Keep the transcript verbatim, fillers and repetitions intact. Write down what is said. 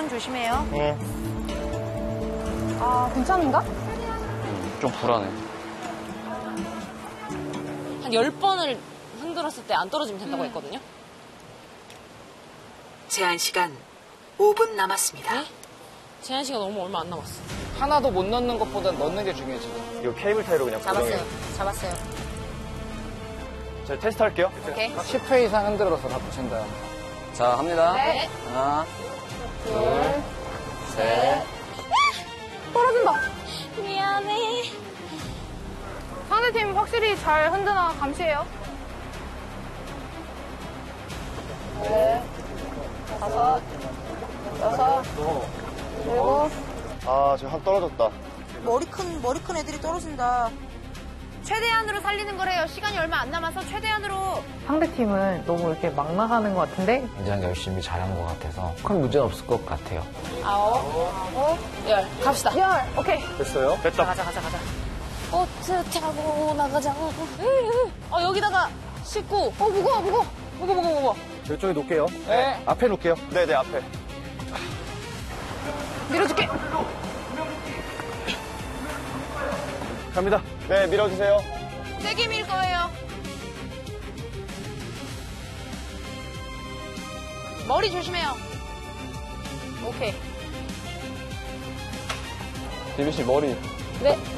좀 조심해요. 네. 아, 괜찮은가? 좀 불안해. 한 열 번을 흔들었을 때 안 떨어지면 된다고 했거든요. 제한 시간 오 분 남았습니다. 네? 제한 시간 너무 얼마 안 남았어. 하나도 못 넣는 것보다 넣는 게 중요해, 지금. 이거 케이블 타이로 그냥 잡았어요. 고정해요. 잡았어요. 자, 테스트 할게요. 오케이. 십 회 이상 흔들어서 다 붙인다. 자, 합니다. 네. 하나, 둘, 셋. 떨어진다. 미안해. 상대팀 확실히 잘 흔드나 감시해요. 네. 다섯. 여섯. 일곱. 아, 지금 확 떨어졌다. 머리 큰, 머리 큰 애들이 떨어진다. 최대한으로 살리는 거래요. 시간이 얼마 안 남아서 최대한으로. 상대팀은 너무 이렇게 막 나가는 것 같은데 굉장히 열심히 잘한 것 같아서 큰 문제는 없을 것 같아요. 아홉, 아홉, 열. 갑시다. 열. 오케이. 됐어요? 됐다. 가자, 가자, 가자. 보트 타고 나가자. 어, 여기다가 십구. 어, 무거워, 무거워. 무거, 무거, 무거. 저쪽에 놓을게요. 네. 앞에 놓을게요. 네네, 앞에. 밀어줄게. 갑니다. 네, 밀어주세요. 세게 밀 거예요. 머리 조심해요. 오케이. 디비 씨 머리. 네.